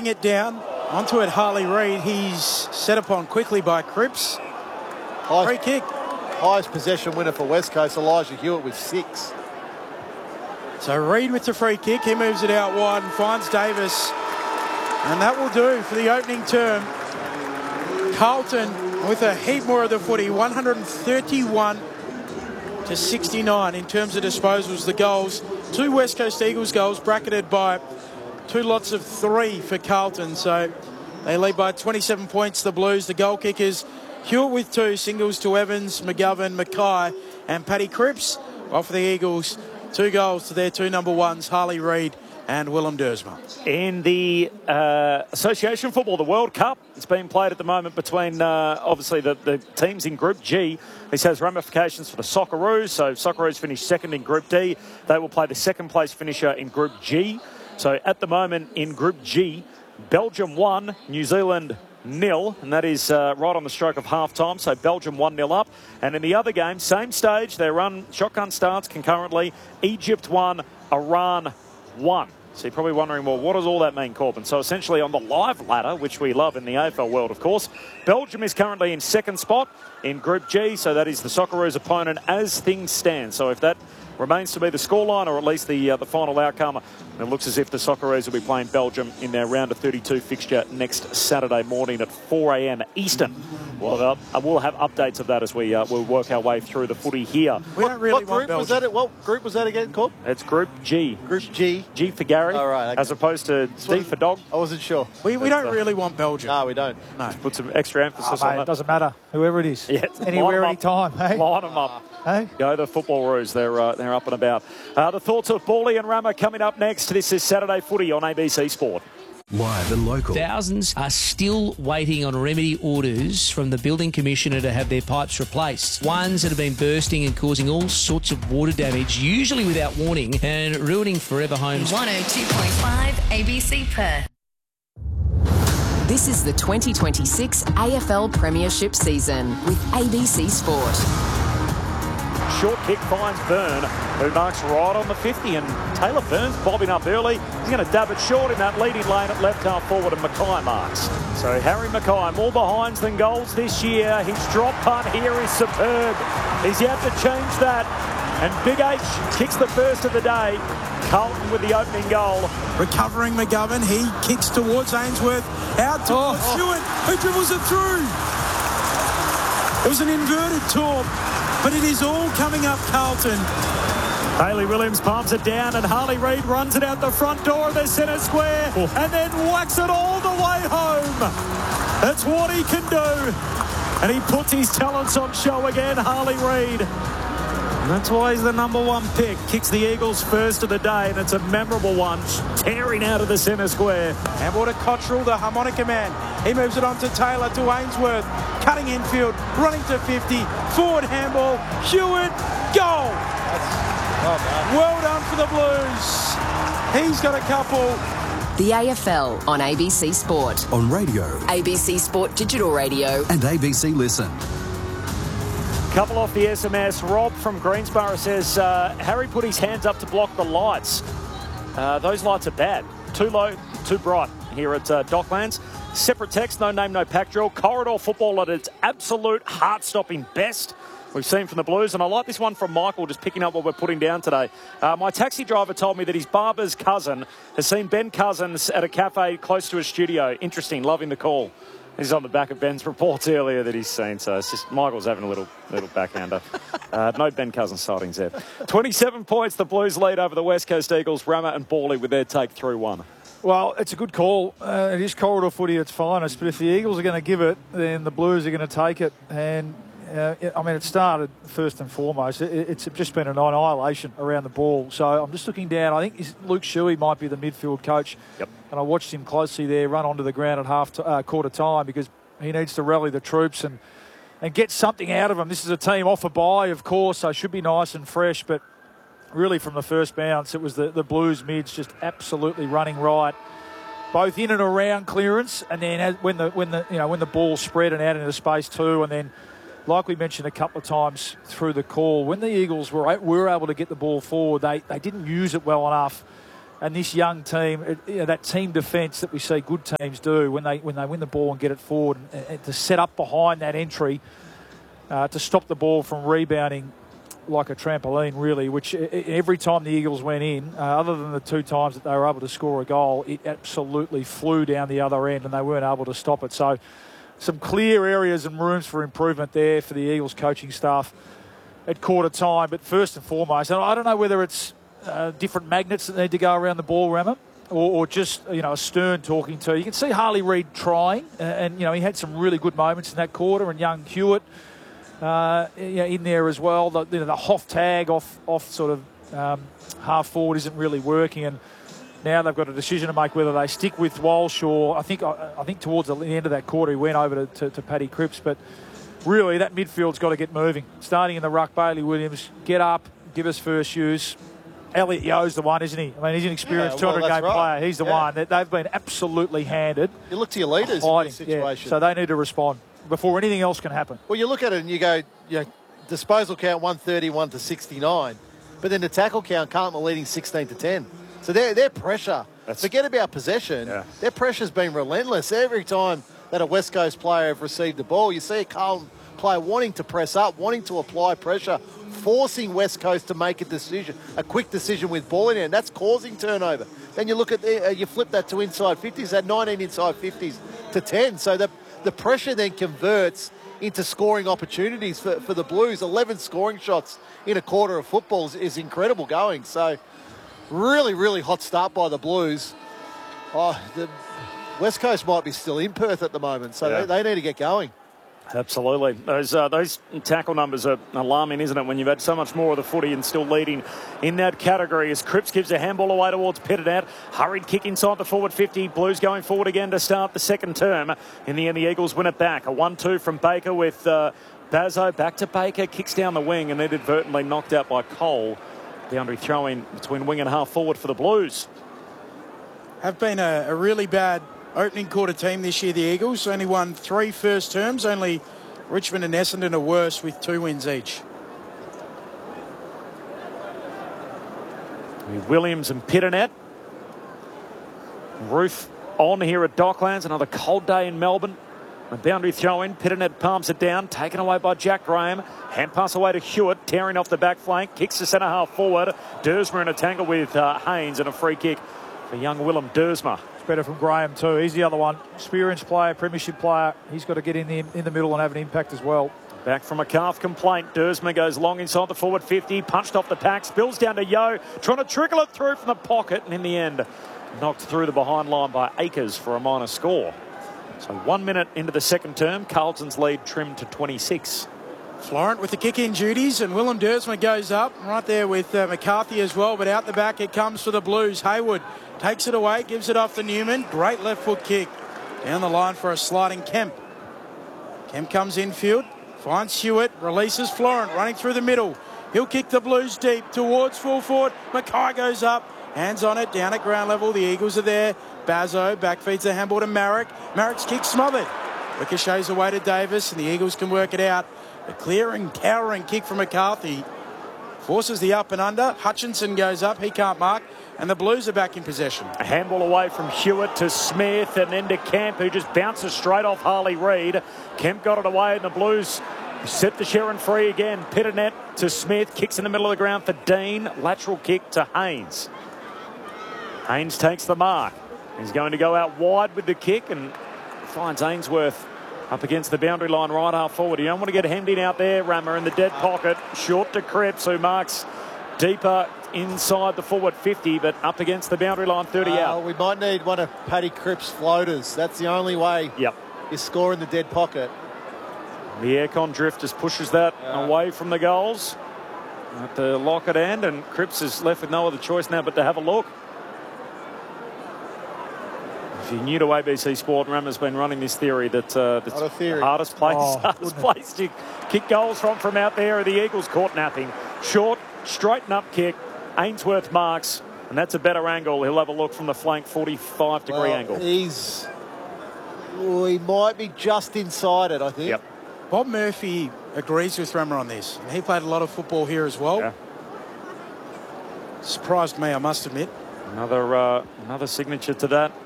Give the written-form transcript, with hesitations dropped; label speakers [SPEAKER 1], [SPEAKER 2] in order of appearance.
[SPEAKER 1] it down. Onto it, Harley Reid. He's set upon quickly by Cripps. Free kick.
[SPEAKER 2] Highest possession winner for West Coast, Elijah Hewitt with 6.
[SPEAKER 1] So Reid with the free kick. He moves it out wide and finds Davis. And that will do for the opening term. Carlton with a heap more of the footy, 131 to 69 in terms of disposals. The goals, 2 West Coast Eagles goals bracketed by 2 lots of 3 for Carlton. So they lead by 27 points, the Blues. The goal kickers, Hewitt with 2, singles to Evans, McGovern, Mackay and Paddy Cripps. While for the Eagles, 2 goals to their 2 number 1s, Harley Reid and Willem Dersma.
[SPEAKER 3] In the Association Football, the World Cup, it's being played at the moment between, obviously, the teams in Group G. This has ramifications for the Socceroos. So Socceroos finished second in Group D. They will play the second place finisher in Group G. So at the moment in Group G, Belgium 1, New Zealand 0, and that is right on the stroke of half-time. So Belgium 1-0 up. And in the other game, same stage, they run shotgun starts concurrently. Egypt 1, Iran 1. So you're probably wondering, well, what does all that mean, Corbin? So essentially on the live ladder, which we love in the AFL world, of course, Belgium is currently in second spot in Group G. So that is the Socceroos' opponent as things stand. So if that remains to be the scoreline, or at least the final outcome, it looks as if the Socceroos will be playing Belgium in their round of 32 fixture next Saturday morning at 4 a.m. Eastern. We'll have updates of that as we'll work our way through the footy here.
[SPEAKER 1] We don't really
[SPEAKER 2] what group was that again, Corb?
[SPEAKER 3] It's Group G.
[SPEAKER 2] Group G.
[SPEAKER 3] G for Gary,
[SPEAKER 2] okay.
[SPEAKER 3] as opposed to D for dog.
[SPEAKER 2] I wasn't sure.
[SPEAKER 1] We don't really want Belgium.
[SPEAKER 2] No, we don't.
[SPEAKER 1] No.
[SPEAKER 3] Just put some extra emphasis on
[SPEAKER 4] Mate,
[SPEAKER 3] that.
[SPEAKER 4] it doesn't matter, whoever it is.
[SPEAKER 3] Yeah,
[SPEAKER 4] Anywhere, anytime. Hey?
[SPEAKER 3] Line them up.
[SPEAKER 4] Hey?
[SPEAKER 3] Go the Football Roos. They're up and about. The thoughts of Bawley and Rama coming up next. This is Saturday Footy on ABC Sport.
[SPEAKER 5] Live and local.
[SPEAKER 6] Thousands are still waiting on remedy orders from the Building Commissioner to have their pipes replaced. Ones that have been bursting and causing all sorts of water damage, usually without warning, and ruining forever homes.
[SPEAKER 7] 102.5 ABC Perth.
[SPEAKER 8] This is the 2026 AFL Premiership season with ABC Sport.
[SPEAKER 3] Short kick finds Byrne, who marks right on the 50, and Taylor Byrne's bobbing up early. He's going to dab it short in that leading lane at left half forward, and Mackay marks. So Harry Mackay, more behinds than goals this year. His drop punt here is superb. He's yet to change that. And Big H kicks the first of the day. Carlton with the opening goal.
[SPEAKER 1] Recovering McGovern, he kicks towards Ainsworth, out towards Hewitt, who dribbles it through. It was an inverted torp, but it is all coming up Carlton.
[SPEAKER 3] Hayley Williams palms it down, and Harley Reid runs it out the front door of the centre square and then whacks it all the way home. That's what he can do. And he puts his talents on show again, Harley Reid. And that's why he's the number 1 pick. Kicks the Eagles first of the day, and it's a memorable one, tearing out of the centre square.
[SPEAKER 1] Handball to Cottrell, the harmonica man. He moves it on to Taylor, to Ainsworth. Cutting infield, running to 50. Forward handball, Hewitt, goal. Well done for the Blues. He's got a couple.
[SPEAKER 8] The AFL on ABC Sport.
[SPEAKER 5] On radio.
[SPEAKER 8] ABC Sport Digital Radio.
[SPEAKER 5] And ABC Listen.
[SPEAKER 3] Couple off the SMS. Rob from Greensboro says, Harry put his hands up to block the lights. Those lights are bad. Too low, too bright here at Docklands. Separate text, no name, no pack drill. Corridor football at its absolute heart-stopping best. We've seen from the Blues, and I like this one from Michael, just picking up what we're putting down today. My taxi driver told me that his barber's cousin has seen Ben Cousins at a cafe close to his studio. Interesting, loving the call. He's on the back of Ben's reports earlier that he's seen, so it's just Michael's having a little backhander. No Ben Cousins sightings there. 27 points, the Blues lead over the West Coast Eagles. Rama and Bawley with their take through 1.
[SPEAKER 4] Well, it's a good call. It is corridor footy at its finest, but if the Eagles are going to give it, then the Blues are going to take it. And, it started first and foremost. It's just been an annihilation around the ball. So I'm just looking down. I think Luke Shuey might be the midfield coach.
[SPEAKER 3] Yep. And
[SPEAKER 4] I watched him closely there run onto the ground at quarter time because he needs to rally the troops and get something out of them. This is a team off a bye, of course, so it should be nice and fresh. But really from the first bounce, it was the Blues mids just absolutely running right, both in and around clearance, and then when the ball spread and out into space too, and then, like we mentioned a couple of times through the call, when the Eagles were able to get the ball forward, they didn't use it well enough. And this young team, that team defence that we see good teams do when they win the ball and get it forward, and to set up behind that entry to stop the ball from rebounding like a trampoline, really, which every time the Eagles went in, other than the 2 times that they were able to score a goal, it absolutely flew down the other end and they weren't able to stop it. So some clear areas and rooms for improvement there for the Eagles coaching staff at quarter time. But first and foremost, and I don't know whether it's different magnets that need to go around the ball, Rammer, or just, a Stern talking to. You can see Harley Reid trying, and he had some really good moments in that quarter, and young Hewitt in there as well. The Hoff tag off sort of half forward isn't really working, and now they've got a decision to make whether they stick with Walsh or I think towards the end of that quarter he went over to Paddy Cripps. But really that midfield's got to get moving. Starting in the ruck, Bailey Williams, get up, give us first use. Elliot Yeo's the one, isn't he? I mean, he's an experienced 200-game player. He's the one. They've been absolutely handed.
[SPEAKER 2] You look to your leaders in this situation.
[SPEAKER 4] So they need to respond before anything else can happen.
[SPEAKER 2] Well, you look at it and you go, disposal count 131 to 69, but then the tackle count, Carlton leading 16-10. So their pressure, forget about possession, their pressure's been relentless. Every time that a West Coast player have received the ball, you see a Carlton player wanting to press up, wanting to apply pressure, forcing West Coast to make a quick decision with ball in there, and that's causing turnover. Then you look at you flip that to inside 50s, that 19 inside 50s to 10. So the pressure then converts into scoring opportunities for the Blues. 11 scoring shots in a quarter of football is incredible going. So really, really hot start by the Blues. The West Coast might be still in Perth at the moment, so they need to get going.
[SPEAKER 3] Absolutely. Those tackle numbers are alarming, isn't it, when you've had so much more of the footy and still leading in that category as Cripps gives a handball away towards Pitternatt. Hurried kick inside the forward 50. Blues going forward again to start the second term. In the end, the Eagles win it back. A 1-2 from Baker with Bazzo back to Baker. Kicks down the wing and inadvertently knocked out by Cole. Boundary throw-in between wing and half forward for the Blues.
[SPEAKER 1] Have been a really bad opening quarter team this year, the Eagles. Only won 3 first terms. Only Richmond and Essendon are worse with 2 wins each.
[SPEAKER 3] Williams and Pitternatt. Roof on here at Docklands. Another cold day in Melbourne. A boundary throw-in. Pitternatt palms it down. Taken away by Jack Graham. Hand pass away to Hewitt. Tearing off the back flank. Kicks to centre half forward. Dersma in a tangle with Haynes, and a free kick for young Willem Dersma.
[SPEAKER 4] Better from Graham too. He's the other one. Experienced player, premiership player. He's got to get in the middle and have an impact as well.
[SPEAKER 3] Back from a calf complaint. Dersma goes long inside the forward 50. Punched off the pack. Spills down to Yeo. Trying to trickle it through from the pocket. And in the end, knocked through the behind line by Akers for a minor score. So 1 minute into the second term. Carlton's lead trimmed to 26.
[SPEAKER 1] Florent with the kick-in duties, and Willem Dersma goes up right there with McCarthy as well, but out the back it comes for the Blues. Hayward takes it away, gives it off to Newman. Great left foot kick down the line for a sliding Kemp. Kemp comes infield, finds Hewitt, releases Florent running through the middle. He'll kick the Blues deep towards full forward. Mackay goes up, hands on it, down at ground level. The Eagles are there. Bazzo backfeeds the handball to Marek. Marek's kick smothered. Ricochets away to Davis, and the Eagles can work it out. A clear and towering kick from McCarthy forces the up and under. Hutchinson goes up, he can't mark, and the Blues are back in possession.
[SPEAKER 3] A handball away from Hewitt to Smith and then to Kemp, who just bounces straight off Harley Reid. Kemp got it away, and the Blues set the Sherrin free again. Pitternatt to Smith, kicks in the middle of the ground for Dean. Lateral kick to Haynes. Haynes takes the mark. He's going to go out wide with the kick and finds Ainsworth up against the boundary line right half forward. You don't want to get hemmed in out there, Rammer, in the dead pocket. Short to Cripps, who marks deeper inside the forward 50, but up against the boundary line 30 out.
[SPEAKER 2] We might need one of Paddy Cripps' floaters. That's the only way you score in the dead pocket.
[SPEAKER 3] The aircon drift just pushes that away from the goals at the Lockett end, and Cripps is left with no other choice now but to have a look. If you're new to ABC Sport, Rammer's been running this theory that the hardest place to kick goals from out there are the Eagles caught napping. Short, straighten up kick. Ainsworth marks, and that's a better angle. He'll have a look from the flank, 45-degree angle.
[SPEAKER 2] He might be just inside it, I think.
[SPEAKER 3] Yep.
[SPEAKER 1] Bob Murphy agrees with Rammer on this. And he played a lot of football here as well.
[SPEAKER 3] Yeah.
[SPEAKER 1] Surprised me, I must admit.
[SPEAKER 3] Another signature to that.